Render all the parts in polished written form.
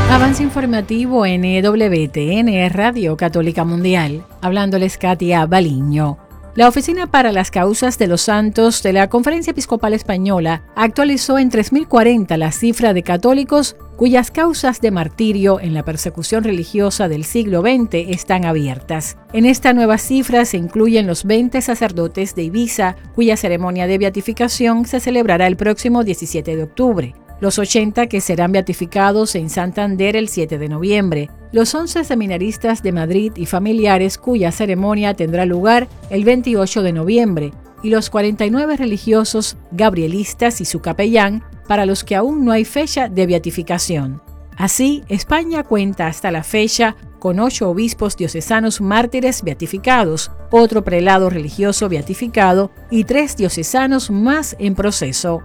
Avance informativo en EWTN, Radio Católica Mundial. Hablándoles Katia Baliño. La Oficina para las Causas de los Santos de la Conferencia Episcopal Española actualizó en 3.040 la cifra de católicos cuyas causas de martirio en la persecución religiosa del siglo XX están abiertas. En esta nueva cifra se incluyen los 20 sacerdotes de Ibiza, cuya ceremonia de beatificación se celebrará el próximo 17 de octubre. Los 80 que serán beatificados en Santander el 7 de noviembre, los 11 seminaristas de Madrid y familiares cuya ceremonia tendrá lugar el 28 de noviembre, y los 49 religiosos gabrielistas y su capellán, para los que aún no hay fecha de beatificación. Así, España cuenta hasta la fecha con 8 obispos diocesanos mártires beatificados, otro prelado religioso beatificado y 3 diocesanos más en proceso.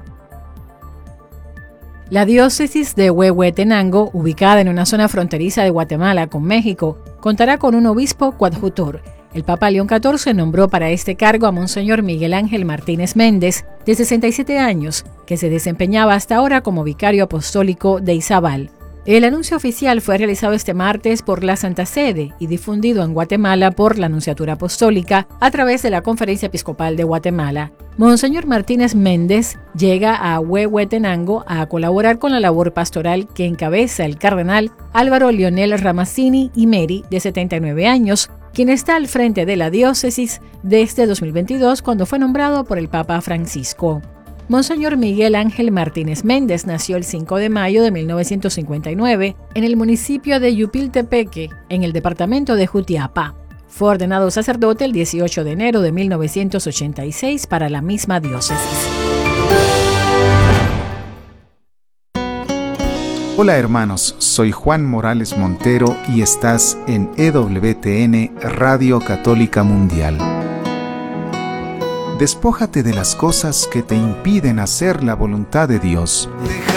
La diócesis de Huehuetenango, ubicada en una zona fronteriza de Guatemala con México, contará con un obispo coadjutor. El Papa León XIV nombró para este cargo a Monseñor Miguel Ángel Martínez Méndez, de 67 años, que se desempeñaba hasta ahora como vicario apostólico de Izabal. El anuncio oficial fue realizado este martes por la Santa Sede y difundido en Guatemala por la Nunciatura Apostólica a través de la Conferencia Episcopal de Guatemala. Monseñor Martínez Méndez llega a Huehuetenango a colaborar con la labor pastoral que encabeza el cardenal Álvaro Leonel Ramazzini y Meri, de 79 años, quien está al frente de la diócesis desde 2022 cuando fue nombrado por el Papa Francisco. Monseñor Miguel Ángel Martínez Méndez nació el 5 de mayo de 1959 en el municipio de Yupiltepeque, en el departamento de Jutiapa. Fue ordenado sacerdote el 18 de enero de 1986 para la misma diócesis. Hola hermanos, soy Juan Morales Montero y estás en EWTN Radio Católica Mundial. Despójate de las cosas que te impiden hacer la voluntad de Dios.